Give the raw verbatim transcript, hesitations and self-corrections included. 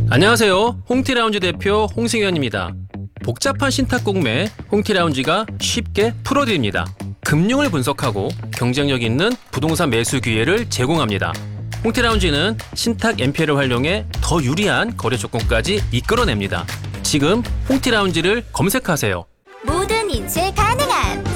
안녕하세요. 홍티라운지 대표 홍승현입니다. 복잡한 신탁 공매 홍티라운지가 쉽게 풀어드립니다. 금융을 분석하고 경쟁력 있는 부동산 매수 기회를 제공합니다. 홍티라운지는 신탁 엠피엘을 활용해 더 유리한 거래 조건까지 이끌어냅니다. 지금 홍티라운지를 검색하세요. 모든 인쇄 가능한